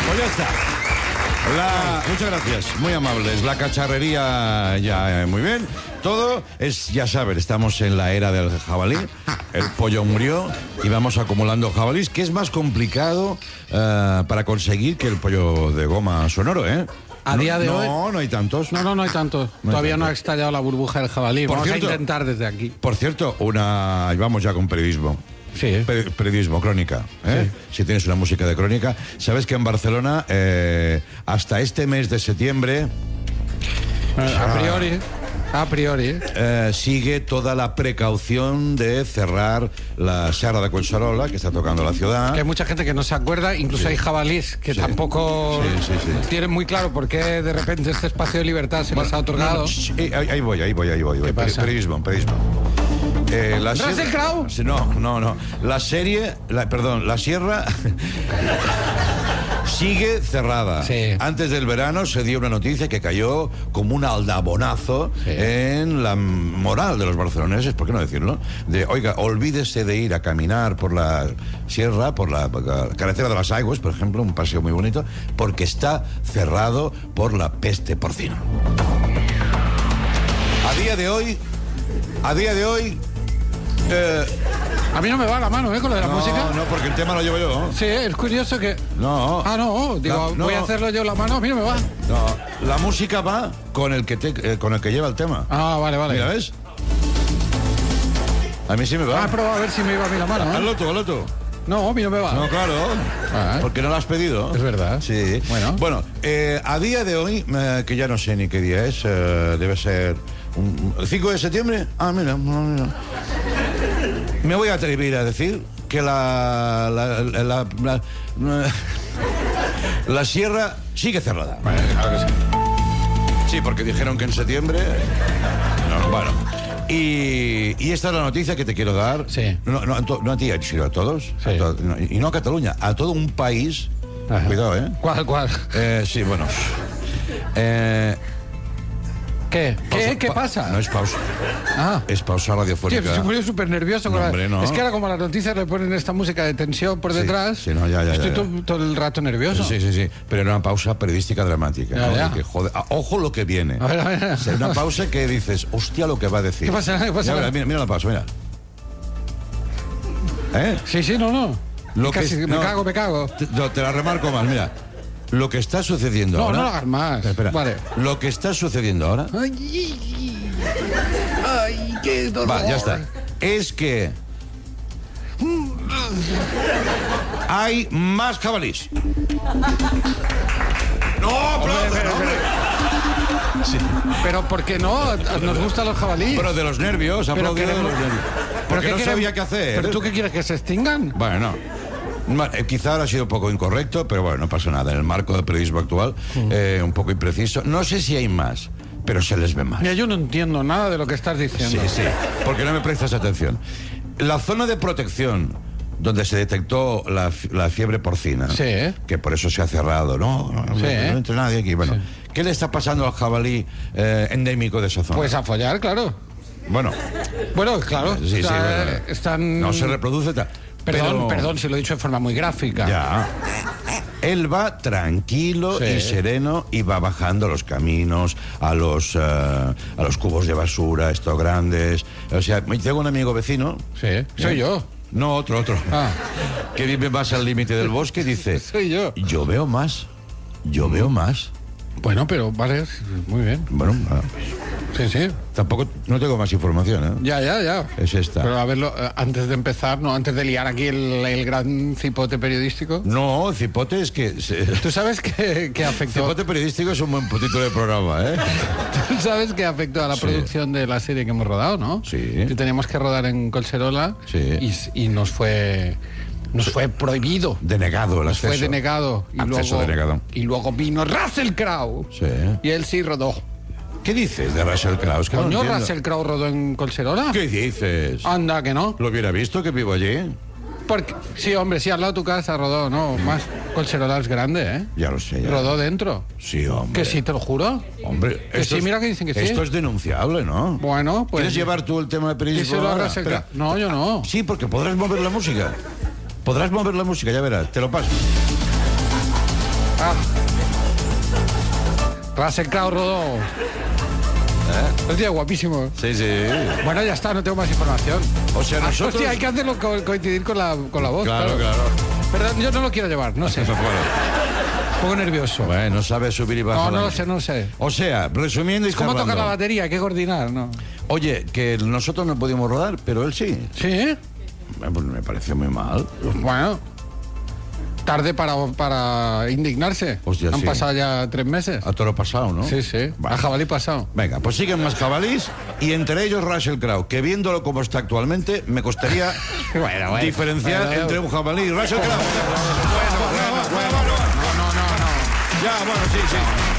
Pues ya está. Muchas gracias, muy amables. La cacharrería ya muy bien. Todo es, ya saben, estamos en la era del jabalí. El pollo murió y vamos acumulando jabalís, que es más complicado para conseguir que el pollo de goma sonoro, ¿eh? A día de hoy... No hay tantos. No hay tantos. Todavía no ha estallado la burbuja del jabalí. Vamos a intentar desde aquí. Por cierto, vamos ya con periodismo. Sí. Periodismo, crónica. Sí. Si tienes una música de crónica. Sabes que en Barcelona, hasta este mes de septiembre... A priori. Sigue toda la precaución de cerrar la Serra de Collserola, que está tocando la ciudad. Que hay mucha gente que no se acuerda, incluso hay jabalíes que tampoco tienen muy claro por qué de repente este espacio de libertad se les ha otorgado. Ahí voy. ¿Qué pasa? Periodismo. ¿Russell Crowe? No. La sierra sigue cerrada. Sí. Antes del verano se dio una noticia que cayó como un aldabonazo en la moral de los barceloneses, ¿por qué no decirlo? Oiga, olvídese de ir a caminar por la sierra, por la carretera de las Aigües, por ejemplo, un paseo muy bonito, porque está cerrado por la peste porcina. A día de hoy... A mí no me va la mano, con lo de la música. No, porque el tema lo llevo yo. Sí, es curioso que... No. Voy a hacerlo yo la mano, a mí no me va. No, la música va con el que lleva el tema. Ah, vale. Mira, ¿ves? A mí sí me va. He probado a ver si me iba a mí la mano. Hazlo tú. No, a mí no me va. No, claro. Porque no lo has pedido. Es verdad. Sí. Bueno, a día de hoy, que ya no sé ni qué día es, debe ser... ¿El 5 de septiembre? Ah, mira. Me voy a atrever a decir que la sierra sigue cerrada. Claro que sí. Sí, porque dijeron que en septiembre... Bueno. Y esta es la noticia que te quiero dar. Sí. No a ti, sino a todos. Sí. Y no a Cataluña, a todo un país. Ajá. Cuidado, ¿eh? ¿Cuál? Sí, bueno. ¿Qué? ¿Qué pasa? No es pausa. Es pausa radiofónica. Tío, estoy súper nervioso. No. Es que ahora como a las noticias le ponen esta música de tensión por detrás. Sí, ya. Estoy todo el rato nervioso. Sí. Pero era una pausa periodística dramática. Ya. Que, joder, ojo lo que viene. A ver. Es una pausa que dices, hostia lo que va a decir. ¿Qué pasa? Ya, mira la pausa, mira. Sí, no. Me cago. Te la remarco más, mira. Lo que está sucediendo ahora... No lo hagas más. Espera. Vale. Lo que está sucediendo ahora... Ay, qué dolor. Va, ya está. Es que... hay más jabalís. No, Sí. Pero ¿por qué no? Nos gustan los jabalíes. Pero de los nervios, aplaudido de los nervios. Porque no sabía qué hacer. ¿Pero tú qué quieres, que se extingan? Bueno, quizá ahora ha sido un poco incorrecto, pero bueno, no pasa nada. En el marco del periodismo actual, un poco impreciso. No sé si hay más, pero se les ve más. Mira, yo no entiendo nada de lo que estás diciendo. Sí, porque no me prestas atención. La zona de protección donde se detectó la fiebre porcina, que por eso se ha cerrado, no entra nadie aquí. Bueno, ¿qué le está pasando al jabalí endémico de esa zona? Pues a follar, claro. Bueno, claro. Sí, están... No se reproduce tal. Perdón, si lo he dicho de forma muy gráfica. Ya. Él va tranquilo y sereno y va bajando los caminos, a los cubos de basura, estos grandes. O sea, tengo un amigo vecino. Sí, soy yo. No, otro. Que vive más al límite del bosque y dice... Soy yo. Yo veo más. Bueno, pero vale, muy bien. Bueno, sí. Tampoco, no tengo más información, ¿eh? Ya. Es esta. Pero a verlo, antes de empezar, antes de liar aquí el gran cipote periodístico. No, cipote es que... ¿Tú sabes que afectó? Cipote periodístico es un buen título de programa, ¿eh? ¿Tú sabes que afectó a la producción de la serie que hemos rodado, no? Sí. Que teníamos que rodar en Collserola y nos fue prohibido. Denegado el acceso. Fue denegado. Denegado. Y luego vino Russell Crowe. Sí. Y él sí rodó. ¿Qué dices de Russell Crowe? Es que ¿Coño, no Russell Crowe rodó en Collserola? ¿Qué dices? Anda, que no. ¿Lo hubiera visto que vivo allí? Porque, sí, hombre, sí, al lado de tu casa rodó, no, más. Collserola es grande, ¿eh? Ya lo sé. Rodó dentro. Sí, hombre. Que sí, te lo juro. Hombre, que sí, mira que dicen que sí. Esto es denunciable, ¿no? Bueno, pues... ¿Quieres llevar tú el tema de periodismo ahora? No, yo no. Sí, porque podrás mover la música. Ya verás, te lo paso. Russell Crowe rodó. El tío guapísimo. Sí, sí. Bueno, ya está, no tengo más información. O sea, nosotros... Hostia, hay que hacerlo coincidir con la voz. Claro. Perdón, yo no lo quiero llevar, no sé. Un poco nervioso. Bueno, no sabe subir y bajar. No lo sé. O sea, resumiendo y ¿Cómo cerrando. tocar la batería? Hay que coordinar, ¿no? Oye, que nosotros no pudimos rodar, pero él sí. ¿Sí? Pues me pareció muy mal. Bueno, tarde para indignarse. Hostia, Han sí. pasado ya 3 meses. A toro pasado, ¿no? Sí. Vale. A jabalí pasado. Venga, pues siguen más jabalís y entre ellos Russell Crowe, que viéndolo como está actualmente, me costaría Bueno. diferenciar entre un jabalí y Russell Crowe. Bueno. No. Ya, bueno, sí.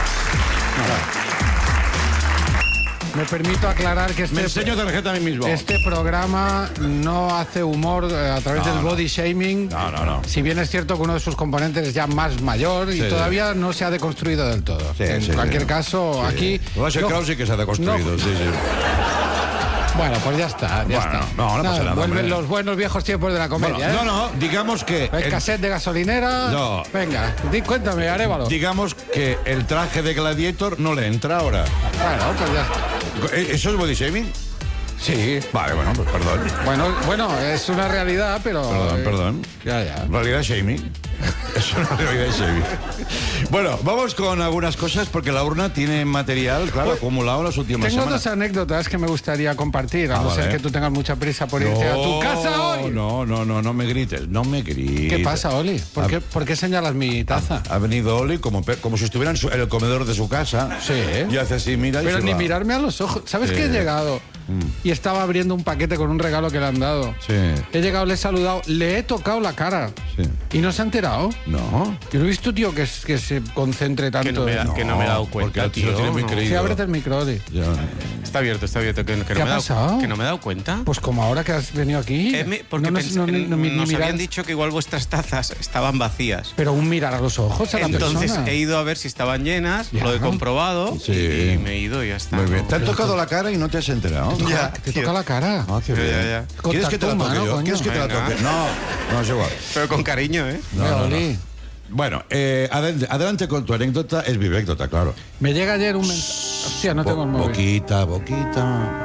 Me permito aclarar que Me enseño tarjeta a mí mismo. este programa no hace humor a través del body shaming. No. Si bien es cierto que uno de sus componentes es ya más mayor y todavía no se ha deconstruido del todo. En cualquier caso, aquí... Russell Crowe sí que se ha deconstruido, sí. Bueno, pues ya está. No pasa nada. Vuelven hombre. los buenos viejos tiempos de la comedia. Bueno, no, digamos que... El cassette de gasolinera. No. Venga, cuéntame, Arévalo. Digamos que el traje de Gladiator no le entra ahora. Bueno, pues ya está. ¿Eso es body shaming? Sí. Vale, bueno, pues perdón. Bueno, es una realidad, pero... Perdón. Ya. Realidad shaming. Es una realidad shaming. Bueno, vamos con algunas cosas porque la urna tiene material, claro, acumulado las últimas Tengo semanas. 2 anécdotas que me gustaría compartir, a no ser que tú tengas mucha prisa por irte a tu casa hoy. No me grites, no me grites. ¿Qué pasa, Oli? ¿Por qué señalas mi taza? Ha venido Oli como si estuviera en el comedor de su casa. Sí. Y hace así, mira. Pero y se ni va. mirarme a los ojos. ¿Sabes que he llegado? Y estaba abriendo un paquete con un regalo que le han dado. Sí. He llegado, le he saludado, le he tocado la cara. Sí. ¿Y no se ha enterado? No. Yo no he visto, tío, que se concentre tanto. Que no me he dado cuenta, porque tío. lo tiene muy creído. Sí, ábrete el micro, Oli. Ya. Está abierto. ¿Qué ha pasado? Que no me he dado cuenta. Pues como ahora que has venido aquí. Porque nos nos mirar- habían dicho que igual vuestras tazas estaban vacías. Pero un mirar a los ojos a la Entonces persona. he ido a ver si estaban llenas, Ya. lo he comprobado Sí. y me he ido y ya está. Muy bien. ¿no? ¿Te han tocado la cara y no te has enterado? Ya, Te tío. toca la cara. Ah, qué Ya, bien. ya. ¿Quieres que te la Contacto toque humano, yo? coño. ¿Quieres que te la Venga. toque? No, es igual. Pero con cariño, ¿eh? Mira, Oli. Bueno, adelante con tu anécdota. Es vivécdota, claro. Me llega ayer un mensaje. Hostia, no tengo el móvil. Boquita.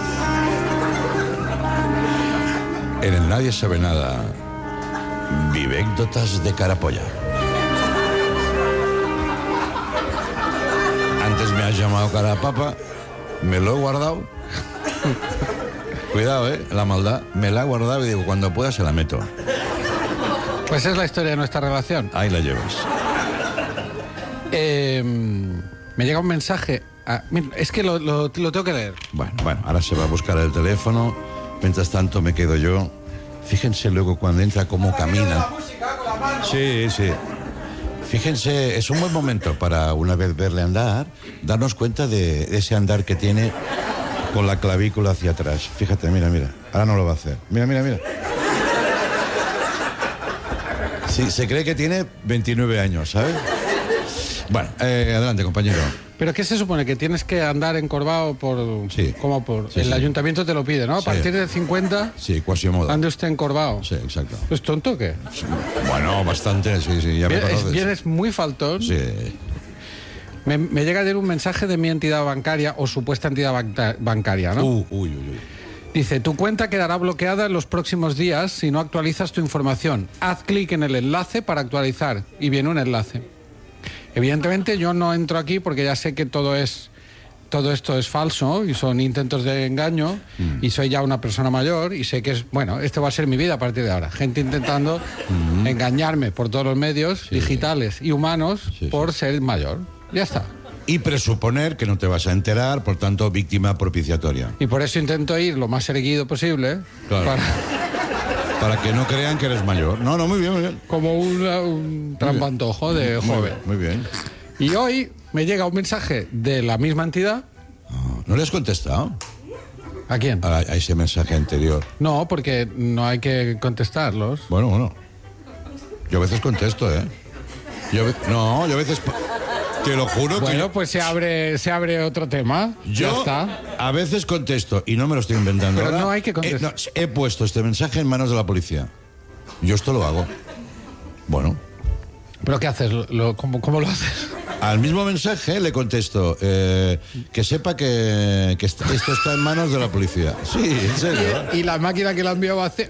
En el Nadie Sabe Nada, vivécdotas de Carapolla. Antes me has llamado Carapapa, me lo he guardado. Cuidado, la maldad. Me la he guardado y digo, cuando pueda se la meto. Pues es la historia de nuestra relación. Ahí la llevas. Me llega un mensaje. Mira, es que lo tengo que leer. Bueno, ahora se va a buscar el teléfono. Mientras tanto me quedo yo. Fíjense luego cuando entra cómo camina. Sí. Fíjense, es un buen momento para una vez verle andar, darnos cuenta de ese andar que tiene con la clavícula hacia atrás. Fíjate, mira. Ahora no lo va a hacer. Mira. Sí, se cree que tiene 29 años, ¿sabes? Bueno, adelante, compañero. ¿Pero qué se supone? ¿Que tienes que andar encorvado por...? Sí. ¿Cómo por...? Sí, el sí. ayuntamiento te lo pide, ¿no? A Sí. partir de 50, Sí, Quasimodo. ande usted encorvado. Sí, exacto. ¿Es tonto o qué? Bueno, bastante, sí, ya me conoces. Vienes muy faltón. Sí. Me llega ayer un mensaje de mi entidad bancaria, o supuesta entidad bancaria, ¿no? Uy. Dice, tu cuenta quedará bloqueada en los próximos días si no actualizas tu información. Haz clic en el enlace para actualizar. Y viene un enlace. Evidentemente yo no entro aquí porque ya sé que todo esto es falso y son intentos de engaño y soy ya una persona mayor y sé que esto va a ser mi vida a partir de ahora. Gente intentando engañarme por todos los medios digitales y humanos por ser mayor. Ya está. Y presuponer que no te vas a enterar, por tanto, víctima propiciatoria. Y por eso intento ir lo más erguido posible. Claro. Para que no crean que eres mayor. No, muy bien. Como un trampantojo de joven. Muy bien. Y hoy me llega un mensaje de la misma entidad. ¿No le has contestado ¿A quién? a ese mensaje anterior? No, porque no hay que contestarlos. Bueno. Yo a veces contesto, ¿eh? Yo a veces... Te lo juro que... Bueno, pues se abre otro tema. Ya Yo está. a veces contesto, y no me lo estoy inventando. Pero ahora. no hay que contestar. He puesto este mensaje en manos de la policía. Yo esto lo hago. Bueno, ¿Pero qué haces? ¿Cómo lo haces? Al mismo mensaje le contesto que sepa que esto está en manos de la policía. Sí, en serio. Y la máquina que la ha enviado hace...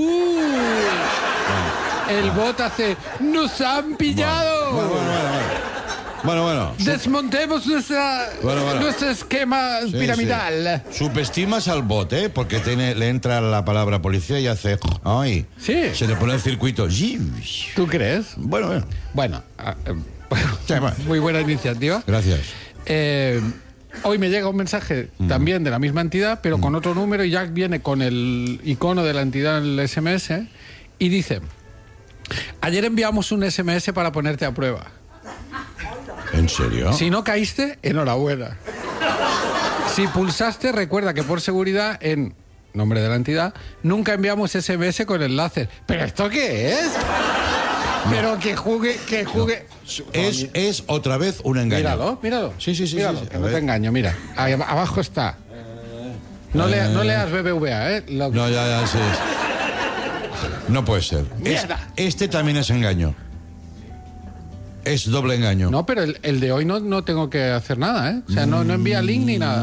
El bot hace... ¡Nos han pillado! Bueno. Desmontemos nuestro esquema Sí, piramidal. sí. Subestimas al bot, porque le entra la palabra policía y hace... ¡Ay! Sí. Se le pone el circuito. ¿Tú crees? Bueno. Bueno, Sí, bueno. muy buena iniciativa. Gracias. Hoy me llega un mensaje también de la misma entidad, pero con otro número, y ya viene con el icono de la entidad en el SMS, y dice: ayer enviamos un SMS para ponerte a prueba. ¿En serio? Si no caíste, enhorabuena. Si pulsaste, recuerda que por seguridad, en nombre de la entidad, nunca enviamos SMS con enlaces. ¿Pero esto qué es? Pero que juegue... Es otra vez un engaño. Míralo. Sí. Míralo, A que no ver. te engaño, mira. Ahí abajo está. No leas BBVA, ¿eh? No, ya, sí. No puede ser. Mierda. Este también es engaño. Es doble engaño. No, pero el de hoy no tengo que hacer nada, ¿eh? O sea, no envía link ni nada.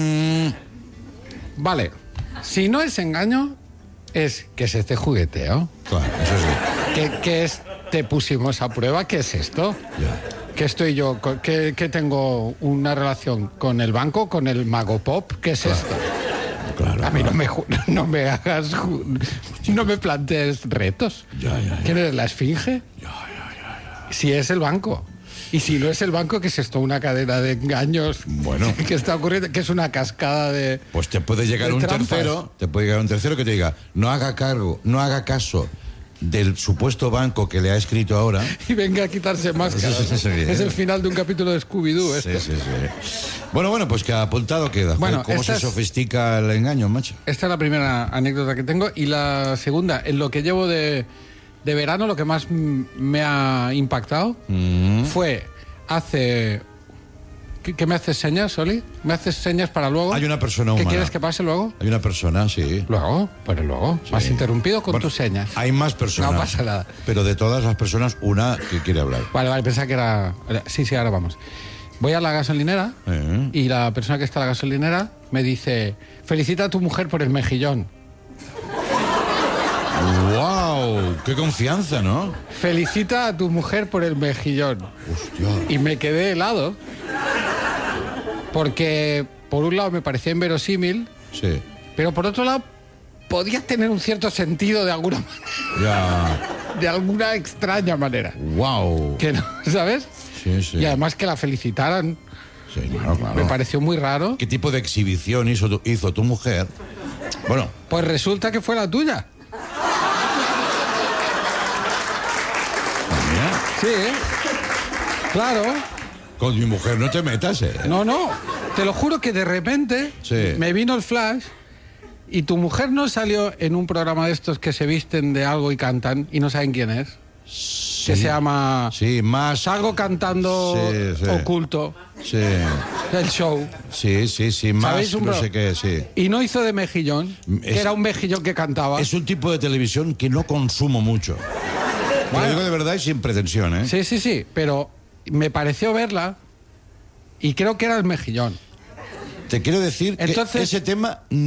Vale. Si no es engaño, es que es este jugueteo. Claro, eso sí. ¿Qué es? Te pusimos a prueba. ¿Qué es esto? Ya. ¿Qué estoy yo? ¿Que tengo una relación con el banco, con el Mago Pop? ¿Qué es esto? Claro. A mí no me hagas... No me plantees retos. Ya. ¿Quién eres, la esfinge? Ya. Si es el banco. Y si no es el banco, ¿qué es esto? Una cadena de engaños. Bueno. Que está ocurriendo, que es una cascada de... Pues te puede llegar un trampas. tercero que te diga, no haga caso del supuesto banco que le ha escrito ahora. Y venga a quitarse máscaras. Sí. Es el final de un capítulo de Scooby-Doo. Sí. Bueno, pues que apuntado queda. Bueno, ¿Cómo se sofistica el engaño, macho? Esta es la primera anécdota que tengo. Y la segunda, en lo que llevo de verano, lo que más me ha impactado fue hace... ¿Qué me haces señas, Oli? ¿Me haces señas para luego? Hay una persona ¿Qué humana. quieres que pase luego? Hay una persona, sí. Luego. Sí. Me has interrumpido con Bueno, tus señas. Hay más personas. No pasa nada. Pero de todas las personas, una que quiere hablar. Vale, pensaba que era... Sí, ahora vamos. Voy a la gasolinera y la persona que está en la gasolinera me dice: felicita a tu mujer por el mejillón. ¡Wow! ¡Qué confianza!, ¿no? Felicita a tu mujer por el mejillón. Hostia. Y me quedé helado. Porque, por un lado, me parecía inverosímil, Sí. pero por otro lado, podía tener un cierto sentido de alguna manera. Ya. De alguna extraña manera. ¡Wow! Que no, ¿sabes? Sí. Y además que la felicitaran, Sí, claro. me pareció muy raro. ¿Qué tipo de exhibición hizo tu mujer? Bueno, Pues resulta que fue la tuya. mira, Sí, ¿eh? Claro. con mi mujer no te metas, ¿eh? No, te lo juro que de repente Sí. me vino el flash y tu mujer no salió en un programa de estos que se visten de algo y cantan y no saben quién es. Sí. Que se llama Sí, más... Algo cantando Sí. oculto. Sí, El show. sí, más ¿Sabéis un no bro? sé qué, sí. Y no hizo de mejillón, que era un mejillón que cantaba. Es un tipo de televisión que no consumo mucho. Te lo digo de verdad y sin pretensión, ¿eh? Sí, pero me pareció verla y creo que era el mejillón. Te quiero decir Entonces- que ese tema